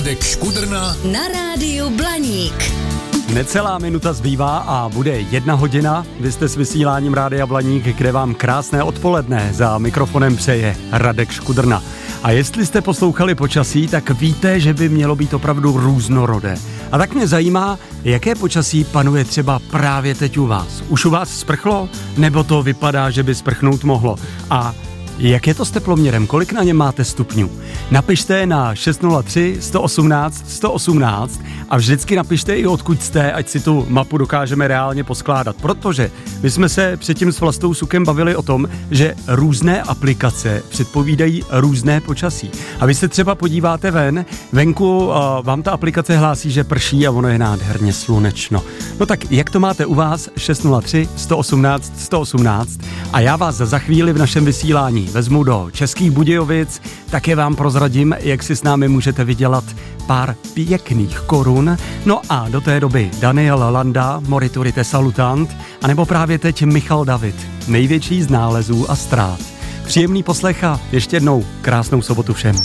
Radek Škudrna na rádiu Blaník. Necelá minuta zbývá a bude 1 hodina. Vy jste s vysíláním Rádia Blaník, kde vám krásné odpoledne za mikrofonem přeje Radek Škudrna. A jestli jste poslouchali počasí, tak víte, že by mělo být opravdu různorodé. A tak mě zajímá, jaké počasí panuje třeba právě teď u vás. Už u vás sprchlo? Nebo to vypadá, že by sprchnout mohlo? A jak je to s teploměrem? Kolik na něm máte stupňů? Napište na 603 118 118 a vždycky napište i odkud jste, ať si tu mapu dokážeme reálně poskládat. Protože my jsme se předtím s Vlastou Sukem bavili o tom, že různé aplikace předpovídají různé počasí. A vy se třeba podíváte venku vám ta aplikace hlásí, že prší a ono je nádherně slunečno. No tak jak to máte u vás? 603 118 118 a já vás za chvíli v našem vysílání vezmu do Českých Budějovic, také vám prozradím, jak si s námi můžete vydělat pár pěkných korun. No a do té doby Daniel Landa, Moriturite Salutant, anebo právě teď Michal David, největší z nálezů a ztrát. Příjemný poslech a ještě jednou krásnou sobotu všem.